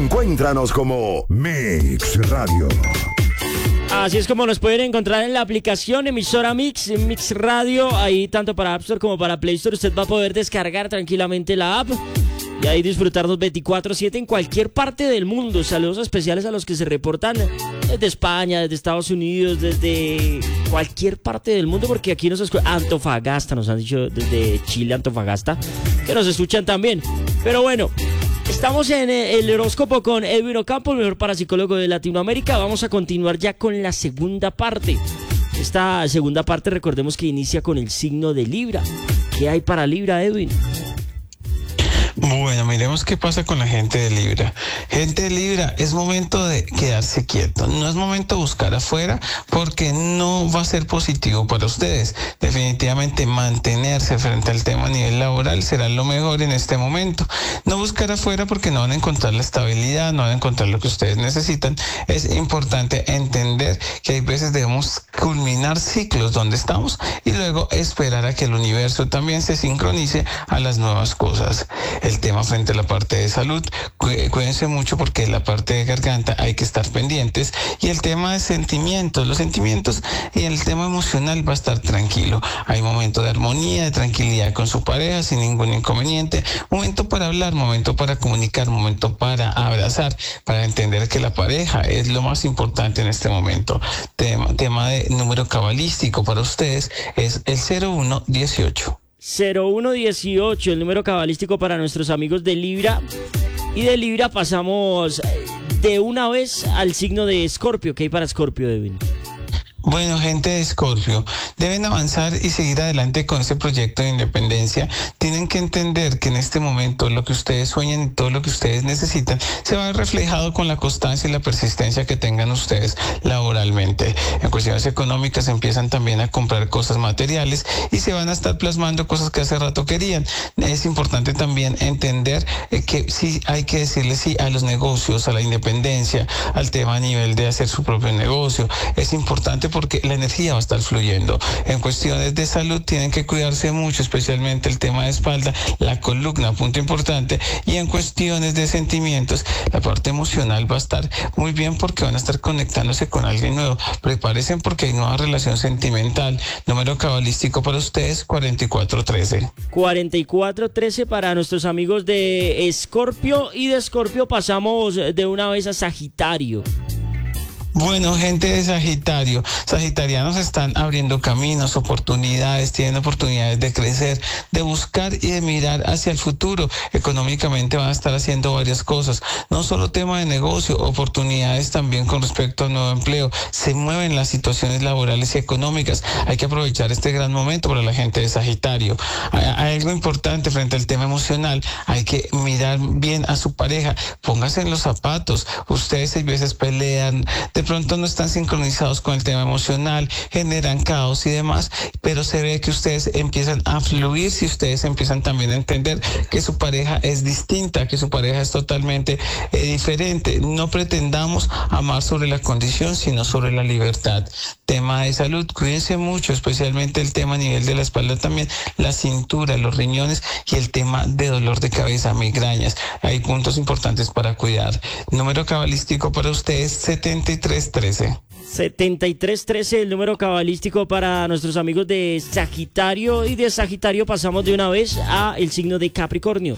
Encuéntranos como Mix Radio. Así es como nos pueden encontrar en la aplicación emisora Mix Radio, ahí tanto para App Store como para Play Store. Usted va a poder descargar tranquilamente la app y ahí disfrutarnos 24/7 en cualquier parte del mundo. Saludos especiales a los que se reportan desde España, desde Estados Unidos, desde cualquier parte del mundo, porque aquí nos escuchan. Antofagasta, nos han dicho desde Chile, Antofagasta, que nos escuchan también. Pero bueno, estamos en el horóscopo con Edwin Ocampo, el mejor parapsicólogo de Latinoamérica. Vamos a continuar ya con la segunda parte. Esta segunda parte, recordemos que inicia con el signo de Libra. ¿Qué hay para Libra, Edwin? Bueno, miremos qué pasa con la gente de Libra. Gente de Libra, es momento de quedarse quieto. No es momento de buscar afuera porque no va a ser positivo para ustedes. Definitivamente mantenerse frente al tema a nivel laboral será lo mejor en este momento. No buscar afuera porque no van a encontrar la estabilidad, no van a encontrar lo que ustedes necesitan. Es importante entender que hay veces debemos culminar ciclos donde estamos y luego esperar a que el universo también se sincronice a las nuevas cosas. El tema frente a la parte de salud, cuídense mucho porque la parte de garganta hay que estar pendientes, y el tema de sentimientos, los sentimientos y el tema emocional va a estar tranquilo. Hay momento de armonía, de tranquilidad con su pareja sin ningún inconveniente, momento para hablar, momento para comunicar, momento para abrazar, para entender que la pareja es lo más importante en este momento. Tema de número cabalístico para ustedes es el 0118. 0118, el número cabalístico para nuestros amigos de Libra. Y de Libra pasamos de una vez al signo de Escorpio. ¿Qué hay para Escorpio, Edwin? Bueno, gente de Escorpio, deben avanzar y seguir adelante con ese proyecto de independencia. Tienen que entender que en este momento lo que ustedes sueñan y todo lo que ustedes necesitan se va a ver reflejado con la constancia y la persistencia que tengan ustedes laboralmente. En cuestiones económicas empiezan también a comprar cosas materiales y se van a estar plasmando cosas que hace rato querían. Es importante también entender que sí hay que decirle sí a los negocios, a la independencia, al tema a nivel de hacer su propio negocio. Es importante porque la energía va a estar fluyendo. En cuestiones de salud tienen que cuidarse mucho, especialmente el tema de espalda, la columna, punto importante. Y en cuestiones de sentimientos, la parte emocional va a estar muy bien porque van a estar conectándose con alguien nuevo. Prepárense porque hay nueva relación sentimental. Número cabalístico para ustedes, 4413. 4413 para nuestros amigos de Escorpio. Y de Escorpio pasamos de una vez a Sagitario. Bueno, gente de Sagitario, sagitarianos están abriendo caminos, oportunidades, tienen oportunidades de crecer, de buscar y de mirar hacia el futuro. Económicamente van a estar haciendo varias cosas, no solo tema de negocio, oportunidades también con respecto al nuevo empleo. Se mueven las situaciones laborales y económicas. Hay que aprovechar este gran momento para la gente de Sagitario. Hay algo importante frente al tema emocional, hay que mirar bien a su pareja, pónganse en los zapatos. Ustedes a veces pelean, de pronto no están sincronizados con el tema emocional, generan caos y demás, pero se ve que ustedes empiezan a fluir si ustedes empiezan también a entender que su pareja es distinta, que su pareja es totalmente diferente. No pretendamos amar sobre la condición, sino sobre la libertad. Tema de salud, cuídense mucho, especialmente el tema a nivel de la espalda también, la cintura, los riñones y el tema de dolor de cabeza, migrañas. Hay puntos importantes para cuidar. Número cabalístico para ustedes, 7313. 7313, el número cabalístico para nuestros amigos de Sagitario. Y de Sagitario pasamos de una vez a el signo de Capricornio.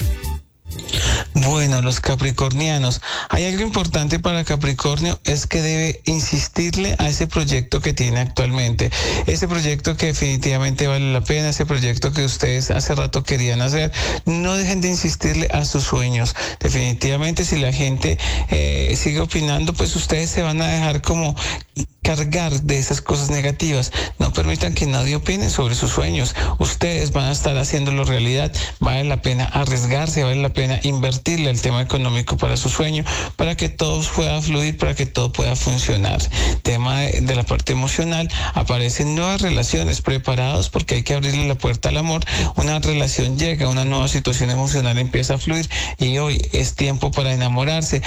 Bueno, los capricornianos, hay algo importante para Capricornio, es que debe insistirle a ese proyecto que tiene actualmente, ese proyecto que definitivamente vale la pena, ese proyecto que ustedes hace rato querían hacer. No dejen de insistirle a sus sueños. Definitivamente si la gente sigue opinando, pues ustedes se van a dejar como cargar de esas cosas negativas. No permitan que nadie opine sobre sus sueños. Ustedes van a estar haciéndolo realidad. Vale la pena arriesgarse, vale la pena invertirle el tema económico para su sueño, para que todo pueda fluir, para que todo pueda funcionar. Tema de la parte emocional, aparecen nuevas relaciones, preparados porque hay que abrirle la puerta al amor. Una relación llega, una nueva situación emocional empieza a fluir y hoy es tiempo para enamorarse, para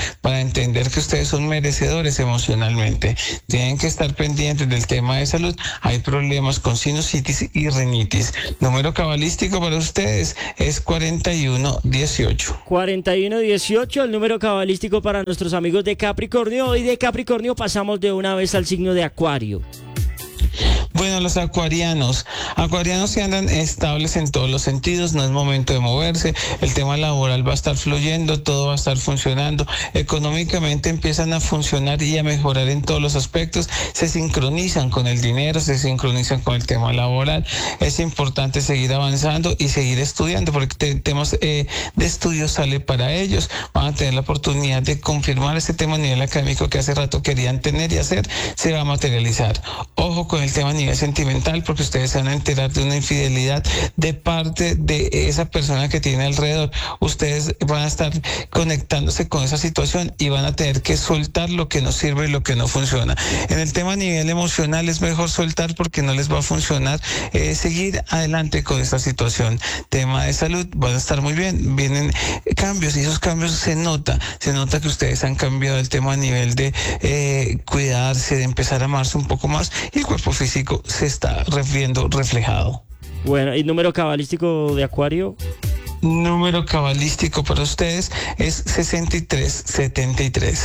entender que ustedes son merecedores emocionalmente. Tienen que estar pendientes del tema de salud. Hay problemas con sinusitis y rinitis. Número cabalístico para ustedes es 4118. 4118, el número cabalístico para nuestros amigos de Capricornio. Y de Capricornio pasamos de una vez al signo de Acuario. Bueno, los acuarianos se andan estables en todos los sentidos, no es momento de moverse, el tema laboral va a estar fluyendo, todo va a estar funcionando, económicamente empiezan a funcionar y a mejorar en todos los aspectos, se sincronizan con el dinero, se sincronizan con el tema laboral, es importante seguir avanzando y seguir estudiando, porque temas de estudio sale para ellos, van a tener la oportunidad de confirmar ese tema a nivel académico que hace rato querían tener y hacer, se va a materializar. Ojo con el tema a nivel sentimental, porque ustedes se van a enterar de una infidelidad de parte de esa persona que tiene alrededor. Ustedes van a estar conectándose con esa situación y van a tener que soltar lo que no sirve y lo que no funciona. En el tema a nivel emocional es mejor soltar porque no les va a funcionar seguir adelante con esta situación. Tema de salud, van a estar muy bien, vienen cambios y esos cambios se nota que ustedes han cambiado el tema a nivel de cuidarse, de empezar a amarse un poco más y el cuerpo físico se está viendo reflejado. Bueno, ¿y número cabalístico de Acuario? Número cabalístico para ustedes es 6373.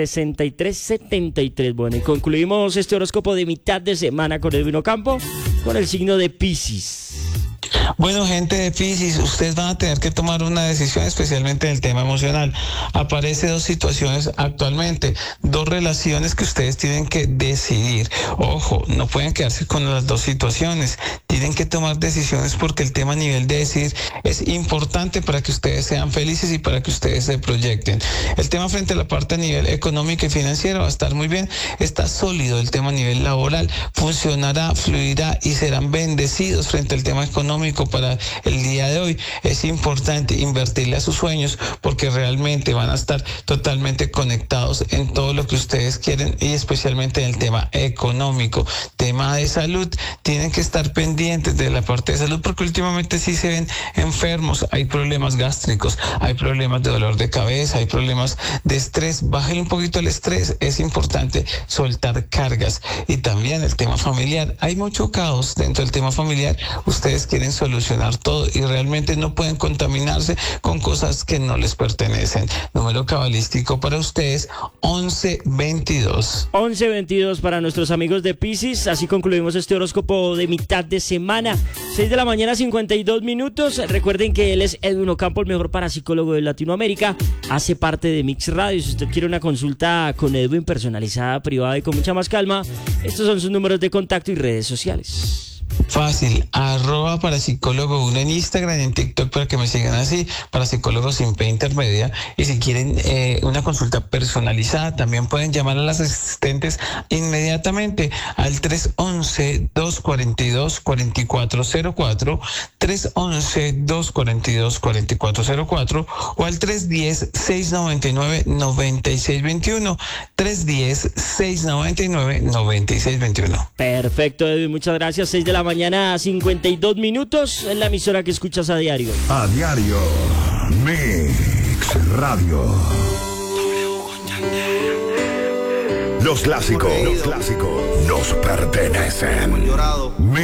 6373. Bueno, y concluimos este horóscopo de mitad de semana con Edwin Ocampo, con el signo de Piscis. Bueno, gente de Piscis, ustedes van a tener que tomar una decisión, especialmente en el tema emocional. Aparece dos situaciones actualmente, dos relaciones que ustedes tienen que decidir. Ojo, no pueden quedarse con las dos situaciones, tienen que tomar decisiones porque el tema a nivel de decidir es importante para que ustedes sean felices y para que ustedes se proyecten. El tema frente a la parte a nivel económico y financiero va a estar muy bien, está sólido. El tema a nivel laboral funcionará, fluirá y serán bendecidos frente al tema económico para el día de hoy. Es importante invertirle a sus sueños porque realmente van a estar totalmente conectados en todo lo que ustedes quieren y especialmente en el tema económico. Tema de salud, tienen que estar pendientes de la parte de salud porque últimamente sí se ven enfermos, hay problemas gástricos, hay problemas de dolor de cabeza, hay problemas de estrés. Bájenle un poquito el estrés, es importante soltar cargas. Y también el tema familiar, hay mucho caos dentro del tema familiar, ustedes quieren solucionar todo y realmente no pueden contaminarse con cosas que no les pertenecen. Número cabalístico para ustedes 1122. 1122 para nuestros amigos de Piscis. Así concluimos este horóscopo de mitad de semana. 6 de la mañana, 52 minutos. Recuerden que él es Edwin Ocampo, el mejor parapsicólogo de Latinoamérica. Hace parte de Mix Radio. Si usted quiere una consulta con Edwin personalizada, privada y con mucha más calma, estos son sus números de contacto y redes sociales. Fácil, @parapsicólogo1 en Instagram y en TikTok para que me sigan así, parapsicólogo sin P intermedia. Y si quieren una consulta personalizada, también pueden llamar a las asistentes inmediatamente al 311-242-4404, 311-242-4404 o al 310-699-9621, 310-699-9621. Perfecto, Edwin, muchas gracias. 6 de la mañana, 52 minutos, en la emisora que escuchas a diario. A diario, Mix Radio. Los clásicos nos pertenecen.